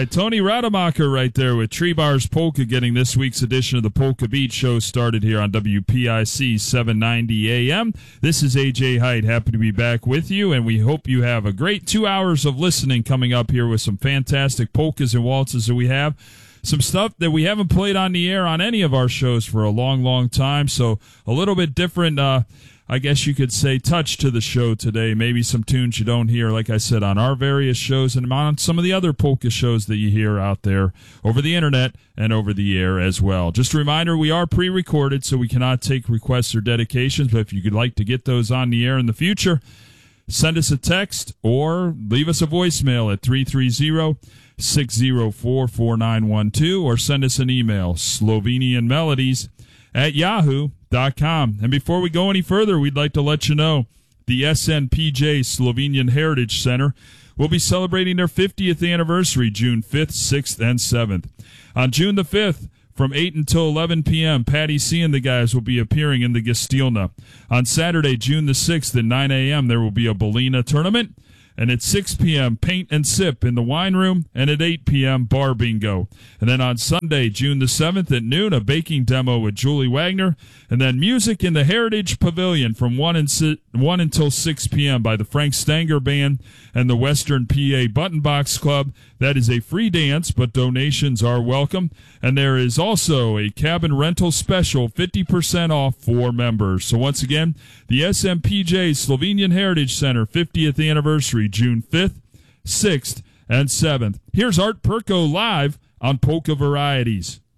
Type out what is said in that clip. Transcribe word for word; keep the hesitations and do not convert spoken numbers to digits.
right, Tony Rademacher right there with Tree Bars Polka getting this week's edition of the Polka Beat Show started here on W P I C seven ninety A M. This is A J Height, happy to be back with you, and we hope you have a great two hours of listening coming up here with some fantastic polkas and waltzes that we have. Some stuff that we haven't played on the air on any of our shows for a long, long time, so a little bit different, uh, I guess you could say, touch to the show today. Maybe some tunes you don't hear, like I said, on our various shows and on some of the other polka shows that you hear out there over the internet and over the air as well. Just a reminder, we are pre-recorded, so we cannot take requests or dedications, but if you could like to get those on the air in the future, send us a text or leave us a voicemail at three three zero, six zero four, four nine one two or send us an email, Slovenian Melodies at yahoo dot com. And before we go any further, we'd like to let you know the S N P J Slovenian Heritage Center will be celebrating their fiftieth anniversary June fifth, sixth, and seventh. On June the fifth, from eight until eleven p.m., Patty C and the guys will be appearing in the Gastilna. On Saturday, June the sixth at nine a.m., there will be a Bolina tournament. And at six p.m., Paint and Sip in the wine room, and at eight p.m., Bar Bingo. And then on Sunday, June the seventh at noon, a baking demo with Julie Wagner, and then music in the Heritage Pavilion from one, and si- one until six p.m. by the Frank Stanger Band and the Western P A Button Box Club. That is a free dance, but donations are welcome. And there is also a cabin rental special, fifty percent off for members. So once again, the S M P J Slovenian Heritage Center fiftieth anniversary, June fifth, sixth, and seventh. Here's Art Perko live on Polka Varieties.